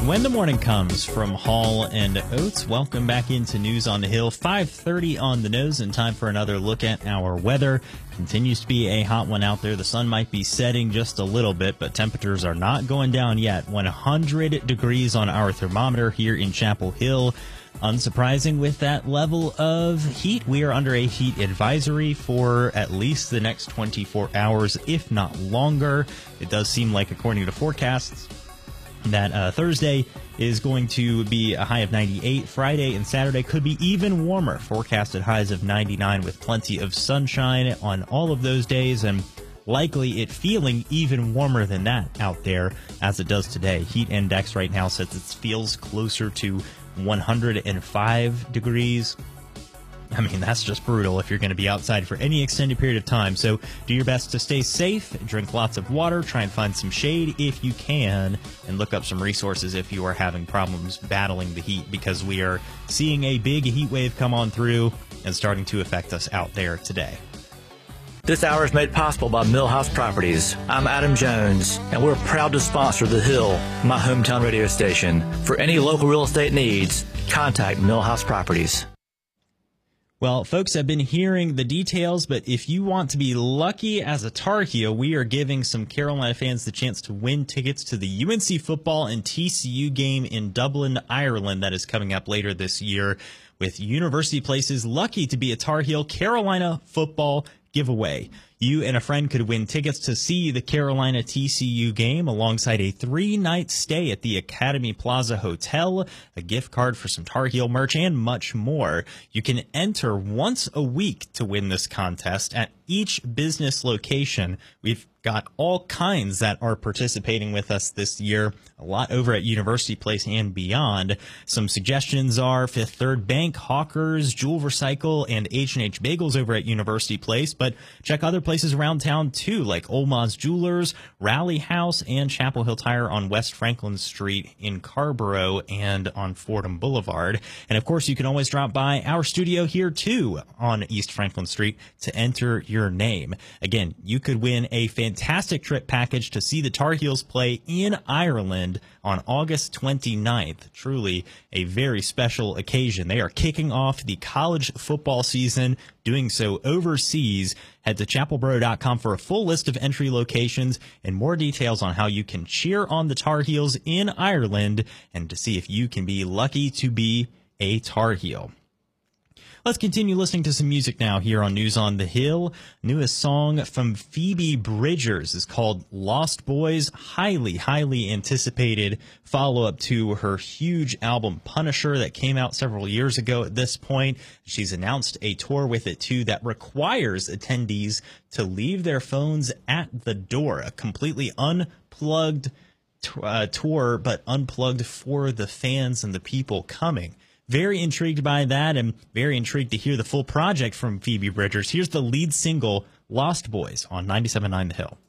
When the morning comes from Hall and Oates, welcome back into News on the Hill. 5:30 on the nose, and time for another look at our weather. Continues to be a hot one out there. The sun might be setting just a little bit, but temperatures are not going down yet. 100 degrees on our thermometer here in Chapel Hill. Unsurprising with that level of heat, we are under a heat advisory for at least the next 24 hours, if not longer. It does seem like, according to forecasts, that Thursday is going to be a high of 98. Friday and Saturday could be even warmer. Forecasted highs of 99 with plenty of sunshine on all of those days, and likely it feeling even warmer than that out there as it does today. Heat index right now says it feels closer to 105 degrees. I mean, that's just brutal if you're going to be outside for any extended period of time. So do your best to stay safe, drink lots of water, try and find some shade if you can, and look up some resources if you are having problems battling the heat, because we are seeing a big heat wave come on through and starting to affect us out there today. This hour is made possible by Millhouse Properties. I'm Adam Jones, and we're proud to sponsor The Hill, my hometown radio station. For any local real estate needs, contact Millhouse Properties. Well, folks, I've been hearing the details, but if you want to be lucky as a Tar Heel, we are giving some Carolina fans the chance to win tickets to the UNC football and TCU game in Dublin, Ireland, that is coming up later this year, with University Place's Lucky to be a Tar Heel Carolina football giveaway. You and a friend could win tickets to see the Carolina TCU game alongside a 3-night stay at the Academy Plaza Hotel, a gift card for some Tar Heel merch, and much more. You can enter once a week to win this contest at each business location. We've got all kinds that are participating with us this year, a lot over at University Place and beyond. Some suggestions are Fifth Third Bank, Hawkers, Jewel Recycle, and H&H Bagels over at University Place, but check other places around town too, like Olmaz Jewelers, Rally House, and Chapel Hill Tire on West Franklin Street in Carrboro and on Fordham Boulevard. And of course, you can always drop by our studio here too on East Franklin Street to enter your name. Again, you could win a fantastic trip package to see the Tar Heels play in Ireland on August 29th. Truly a very special occasion. They are kicking off the college football season, doing so overseas. Head to chapelboro.com for a full list of entry locations and more details on how you can cheer on the Tar Heels in Ireland and to see if you can be lucky to be a Tar Heel. Let's continue listening to some music now here on News on the Hill. Newest song from Phoebe Bridgers is called Lost Boys. Highly anticipated follow-up to her huge album Punisher that came out several years ago at this point. She's announced a tour with it too that requires attendees to leave their phones at the door. A completely unplugged tour, but unplugged for the fans and the people coming. Very intrigued by that, and very intrigued to hear the full project from Phoebe Bridgers. Here's the lead single, Lost Boys, on 97.9 The Hill.